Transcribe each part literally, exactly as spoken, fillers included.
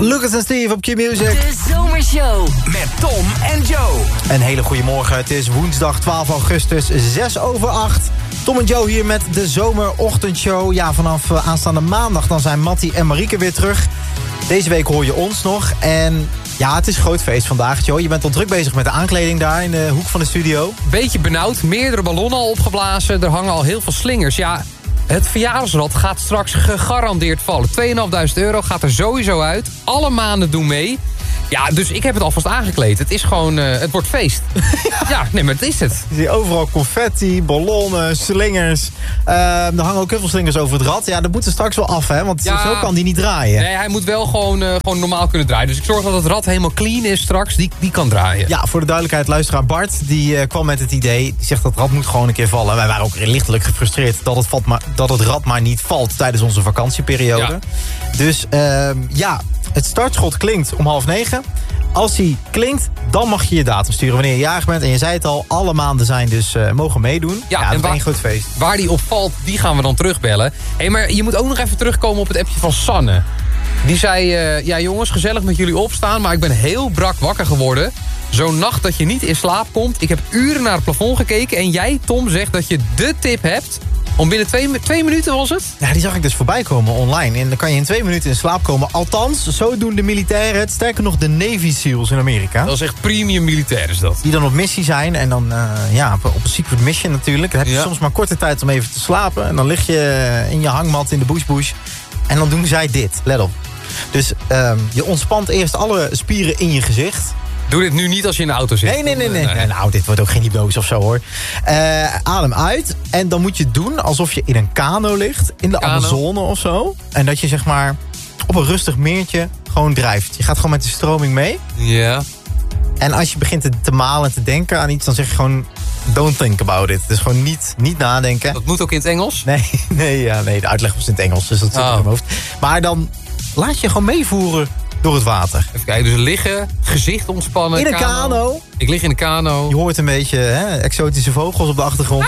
Lucas en Steve op Q-Music. De Zomershow. Met Tom en Joe. Een hele goede morgen. Het is woensdag twaalf augustus, zes over acht. Tom en Joe hier met de Zomerochtendshow. Ja, vanaf uh, aanstaande maandag dan zijn Mattie en Marieke weer terug. Deze week hoor je ons nog. En ja, het is een groot feest vandaag, Joe. Je bent al druk bezig met de aankleding daar in de hoek van de studio. Beetje benauwd. Meerdere ballonnen al opgeblazen. Er hangen al heel veel slingers. Ja, het verjaarsrad gaat straks gegarandeerd vallen. tweeënhalfduizend euro gaat er sowieso uit. Alle maanden doen mee. Ja, dus ik heb het alvast aangekleed. Het is gewoon, uh, het wordt feest. ja. ja, nee, maar het is het. Je ziet overal confetti, ballonnen, slingers. Uh, er hangen ook heel veel slingers over het rad. Ja, dat moet er straks wel af, hè? Want ja, zo kan die niet draaien. Nee, hij moet wel gewoon, uh, gewoon normaal kunnen draaien. Dus ik zorg dat het rad helemaal clean is straks. Die, die kan draaien. Ja, voor de duidelijkheid, luisteraar Bart, die uh, kwam met het idee. Die zegt dat het rad moet gewoon een keer vallen. Wij waren ook lichtelijk gefrustreerd dat het, valt maar, dat het rad maar niet valt tijdens onze vakantieperiode. Ja. Dus uh, ja, het startschot klinkt om half negen. Als hij klinkt, dan mag je je datum sturen wanneer je jarig bent. En je zei het al, alle maanden zijn dus uh, mogen meedoen. Ja, ja dat is één groot feest. Waar die op valt, die gaan we dan terugbellen. Hé, hey, maar je moet ook nog even terugkomen op het appje van Sanne. Die zei, uh, ja jongens, gezellig met jullie opstaan, maar ik ben heel brak wakker geworden. Zo'n nacht dat je niet in slaap komt. Ik heb uren naar het plafond gekeken. En jij, Tom, zegt dat je de tip hebt om binnen twee, twee minuten, was het? Ja, die zag ik dus voorbij komen online. En dan kan je in twee minuten in slaap komen. Althans, zo doen de militairen het. Sterker nog, de Navy SEALs in Amerika. Dat is echt premium militair, is dat. Die dan op missie zijn. En dan, uh, ja, op, op een secret mission natuurlijk. Dan heb je ja. soms maar korte tijd om even te slapen. En dan lig je in je hangmat in de bush-bush. En dan doen zij dit. Let op. Dus um, je ontspant eerst alle spieren in je gezicht. Doe dit nu niet als je in de auto zit. Nee, nee, nee. nee. nee nou, dit wordt ook geen hypnose of zo, hoor. Uh, adem uit. En dan moet je doen alsof je in een kano ligt. In de kano? Amazone of zo. En dat je, zeg maar, op een rustig meertje gewoon drijft. Je gaat gewoon met de stroming mee. Ja. En als je begint te, te malen en te denken aan iets, dan zeg je gewoon, don't think about it. Dus gewoon niet, niet nadenken. Dat moet ook in het Engels? Nee, nee, ja, nee, de uitleg was in het Engels. Dus dat zit oh. in mijn hoofd. Maar dan laat je gewoon meevoeren door het water. Even kijken, dus liggen, gezicht ontspannen. In een kano. kano. Ik lig in een kano. Je hoort een beetje hè, exotische vogels op de achtergrond.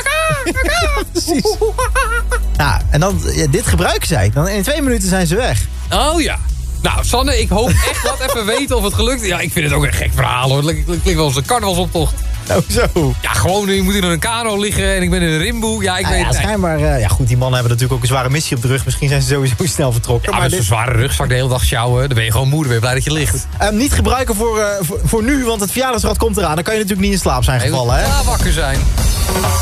Precies. Ja, en dan, ja, dit gebruiken zij. Dan in twee minuten zijn ze weg. Oh ja. Nou, Sanne, ik hoop echt wat even weten of het gelukt is. Ja, ik vind het ook een gek verhaal, hoor. Het klinkt wel als een carnavalsoptocht. Oh, zo. Ja, gewoon, je moet in een kano liggen en ik ben in een rimboe. Ja, ik ah, weet ja, schijnbaar, uh, ja, goed, die mannen hebben natuurlijk ook een zware missie op de rug. Misschien zijn ze sowieso snel vertrokken. Ja, maar met dit... een zware rugzak de hele dag sjouwen. Dan ben je gewoon moe, dan ben je blij dat je ligt. Ja, um, niet gebruiken voor, uh, voor, voor nu, want het verjaardagsrad komt eraan. Dan kan je natuurlijk niet in slaap zijn gevallen, hè? Ja, wakker zijn.